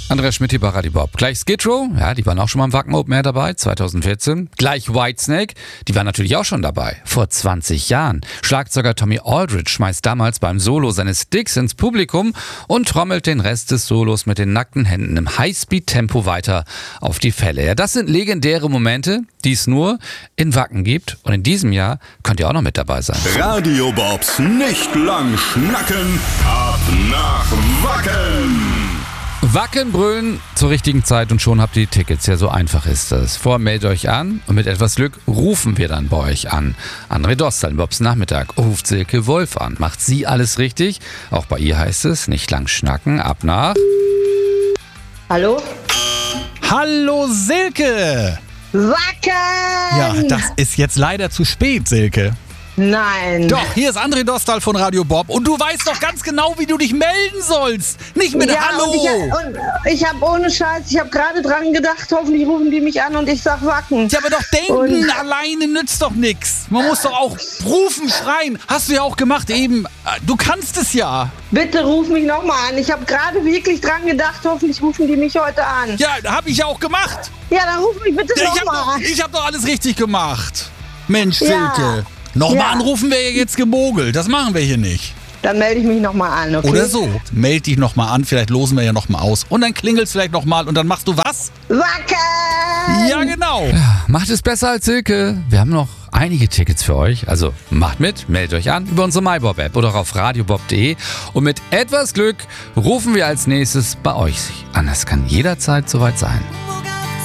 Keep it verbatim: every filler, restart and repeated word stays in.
Andreas Schmidt hier bei Radio Bob. Gleich Skid Row, ja, die waren auch schon mal im Wacken Open Air dabei, zwanzig vierzehn. Gleich Whitesnake, die waren natürlich auch schon dabei, vor zwanzig Jahren. Schlagzeuger Tommy Aldridge schmeißt damals beim Solo seine Sticks ins Publikum und trommelt den Rest des Solos mit den nackten Händen im Highspeed-Tempo weiter auf die Fälle. Ja, das sind legendäre Momente, die es nur in Wacken gibt. Und in diesem Jahr könnt ihr auch noch mit dabei sein. Radio Bobs nicht lang schnacken, ab nach Wacken. Wacken brüllen zur richtigen Zeit und schon habt ihr die Tickets. Ja, so einfach ist das. Vorher meldet euch an und mit etwas Glück rufen wir dann bei euch an. André Dostal, Bobs Nachmittag, ruft Silke Wolf an. Macht sie alles richtig? Auch bei ihr heißt es, nicht lang schnacken, ab nach... Hallo? Hallo Silke! Wacken! Ja, das ist jetzt leider zu spät, Silke. Nein. Doch, hier ist André Dostal von Radio Bob und du weißt doch ganz genau, wie du dich melden sollst. Nicht mit ja, Hallo. Und ich, und ich habe ohne Scheiß, ich habe gerade dran gedacht, hoffentlich rufen die mich an und ich sag Wacken. Ja, aber doch denken und alleine nützt doch nichts. Man muss doch auch rufen, schreien. Hast du ja auch gemacht eben. Du kannst es ja. Bitte ruf mich nochmal an. Ich habe gerade wirklich dran gedacht, hoffentlich rufen die mich heute an. Ja, habe ich ja auch gemacht. Ja, dann ruf mich bitte Ja, ich nochmal habe an. doch, ich hab doch alles richtig gemacht. Mensch, Ja. Silke. Nochmal Ja. anrufen wäre jetzt gemogelt. Das machen wir hier nicht. Dann melde ich mich nochmal an, okay? Oder so. Meld dich nochmal an, vielleicht losen wir ja nochmal aus. Und dann klingelt's vielleicht nochmal und dann machst du was? Wacken! Ja, genau. Macht es besser als Silke. Wir haben noch einige Tickets für euch. Also macht mit, meldet euch an über unsere MyBob-App oder auch auf radiobob punkt de. Und mit etwas Glück rufen wir als nächstes bei euch an. Es kann jederzeit soweit sein.